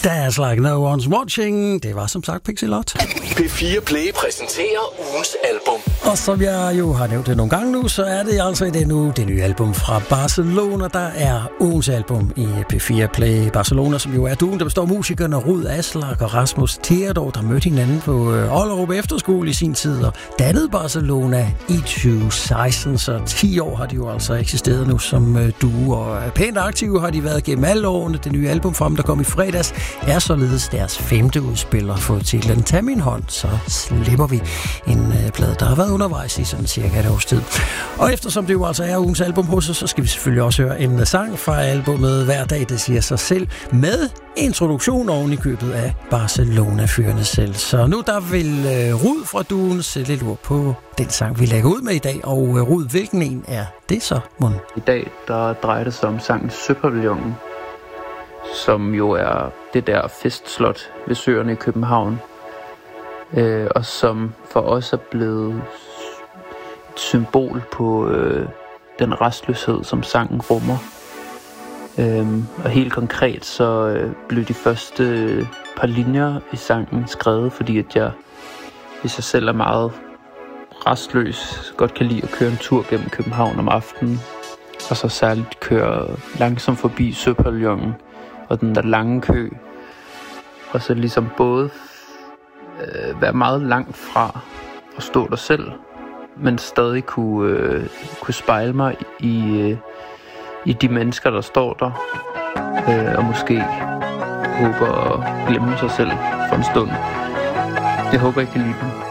Dance Like No One's Watching. Det var som sagt Pixelot. P4 Play præsenterer ugens album. Og som jeg jo har nævnt det nogle gange nu, så er det altså i det nu det nye album fra Barcelona, der er ugens album i P4 Play. Barcelona, som jo er duen, der består af musikerne Rud Aslak og Rasmus Theodor, der mødte hinanden på Ollerup Efterskole i sin tid og dannede Barcelona i 2016. Så 10 år har de jo altså eksisteret nu som duo, og pænt aktive har de været gennem alle årene. Det nye album fra dem, der kom i fredags, er således deres 5. udspil og fået titlen Tag min hånd, så slipper vi en plade, der har været undervejs i sådan cirka et års tid. Og eftersom det jo altså er ugens album hos os, så skal vi selvfølgelig også høre en sang fra albumet Hver dag, det siger sig selv, med introduktion oven i købet af Barcelona-fyrene selv. Så nu der vil Rud fra duen sætte lidt ord på den sang, vi lægger ud med i dag. Og Rud, hvilken en er det så, mon? I dag der drejer det sig om sangen Søpavillonen, som jo er det der festslot ved søerne i København, og som for os er blevet et symbol på den restløshed, som sangen rummer. Og helt konkret så blev de første par linjer i sangen skrevet, fordi at jeg i sig selv er meget restløs, godt kan lide at køre en tur gennem København om aftenen, og så særligt køre langsomt forbi Søpavillonen og den der lange kø, og så ligesom både være meget langt fra at stå der selv, men stadig kunne spejle mig i de mennesker, der står der, og måske håber at glemme sig selv for en stund. Jeg håber, jeg kan lide dem.